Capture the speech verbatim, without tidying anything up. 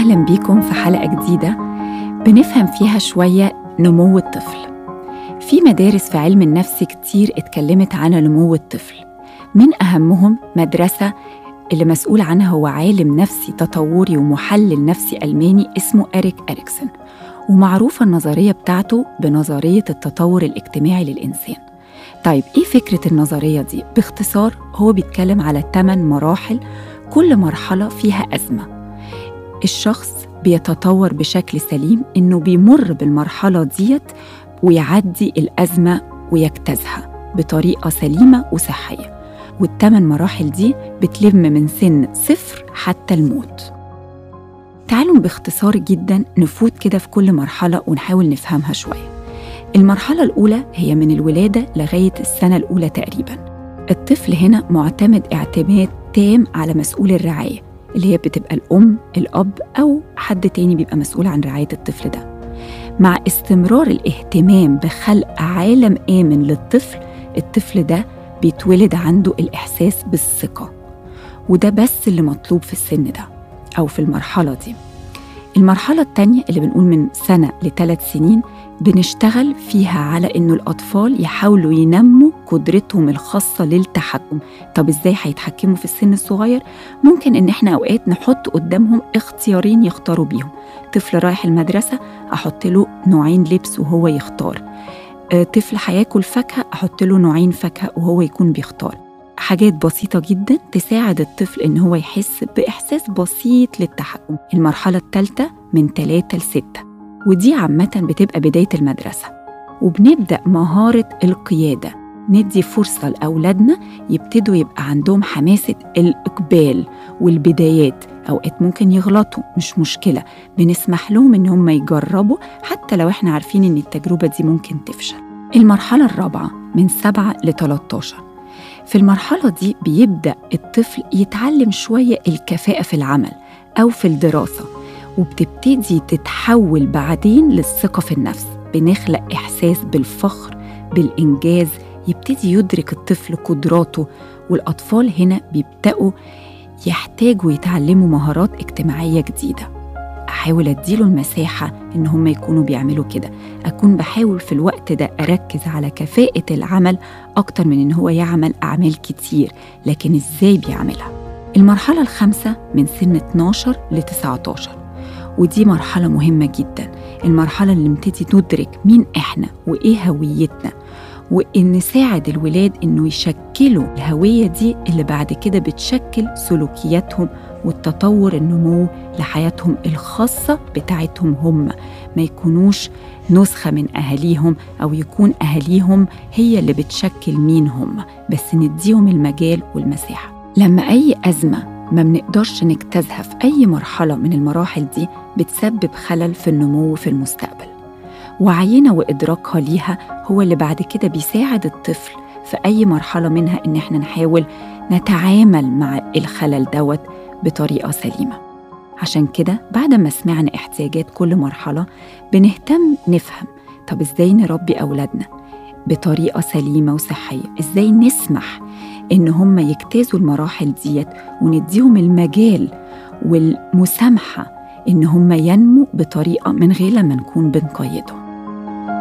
أهلاً بيكم في حلقة جديدة بنفهم فيها شوية نمو الطفل. في مدارس في علم النفس كتير اتكلمت عن نمو الطفل، من أهمهم مدرسة اللي مسؤول عنها هو عالم نفسي تطوري ومحلل نفسي ألماني اسمه إريك إريكسون، ومعروفة النظرية بتاعته بنظرية التطور الاجتماعي للإنسان. طيب إيه فكرة النظرية دي؟ باختصار هو بيتكلم على ثمان مراحل، كل مرحلة فيها أزمة. الشخص بيتطور بشكل سليم إنه بيمر بالمرحلة ديت ويعدي الأزمة ويجتازها بطريقة سليمة وصحية، والثمان مراحل دي بتلم من سن صفر حتى الموت. تعالوا باختصار جدا نفوت كده في كل مرحلة ونحاول نفهمها شوية. المرحلة الأولى هي من الولادة لغاية السنة الأولى تقريبا. الطفل هنا معتمد اعتماد تام على مسؤول الرعاية اللي هي بتبقى الأم، الأب، أو حد تاني بيبقى مسؤول عن رعاية الطفل ده. مع استمرار الاهتمام بخلق عالم آمن للطفل، الطفل ده بيتولد عنده الإحساس بالثقة، وده بس اللي مطلوب في السن ده أو في المرحلة دي. المرحلة التانية اللي بنقول من سنة لثلاث سنين بنشتغل فيها على إنه الأطفال يحاولوا ينموا قدرتهم الخاصة للتحكم. طب إزاي هيتحكموا في السن الصغير؟ ممكن إن إحنا أوقات نحط قدامهم اختيارين يختاروا بيهم. طفل رايح المدرسة أحط له نوعين لبس وهو يختار، طفل هياكل فاكهة أحط له نوعين فاكهة وهو يكون بيختار. حاجات بسيطة جدا تساعد الطفل إن هو يحس بإحساس بسيط للتحكم. المرحلة الثالثة من ثلاثة لستة، ودي عامة بتبقى بداية المدرسة، وبنبدأ مهارة القيادة. ندي فرصة لأولادنا يبتدوا يبقى عندهم حماسة الإقبال والبدايات. أوقات ممكن يغلطوا، مش مشكلة، بنسمح لهم إن هم يجربوا حتى لو إحنا عارفين إن التجربة دي ممكن تفشل. المرحلة الرابعة من سبعة لثلاثة عشر. في المرحلة دي بيبدأ الطفل يتعلم شوية الكفاءة في العمل أو في الدراسة، وبتبتدي تتحول بعدين للثقة في النفس. بنخلق إحساس بالفخر بالإنجاز، يبتدي يدرك الطفل قدراته. والأطفال هنا بيبدأوا يحتاجوا يتعلموا مهارات اجتماعية جديدة. أحاول أديله المساحة إن هم يكونوا بيعملوا كده. أكون بحاول في الوقت ده أركز على كفاءة العمل أكتر من إن هو يعمل أعمال كتير، لكن إزاي بيعملها. المرحلة الخامسة من سن اثناشر لتسعة عشر، ودي مرحلة مهمة جدا. المرحلة اللي نبتدي ندرك مين إحنا وإيه هويتنا، وإن نساعد الولاد إنه يشكلوا الهوية دي اللي بعد كده بتشكل سلوكياتهم والتطور النمو لحياتهم الخاصة بتاعتهم هم. ما يكونوش نسخة من أهاليهم أو يكون أهاليهم هي اللي بتشكل مين هم، بس نديهم المجال والمساحة. لما أي أزمة ما بنقدرش نجتازها في أي مرحلة من المراحل دي بتسبب خلل في النمو في المستقبل. وعينا وإدراكها ليها هو اللي بعد كده بيساعد الطفل في أي مرحلة منها إن احنا نحاول نتعامل مع الخلل دوت بطريقة سليمة. عشان كده بعد ما سمعنا احتياجات كل مرحلة بنهتم نفهم طب إزاي نربي أولادنا بطريقة سليمة وصحية، إزاي نسمح إن هم يجتازوا المراحل ديت ونديهم المجال والمسامحة إن هم ينموا بطريقة من غير ما نكون بنقيدهم.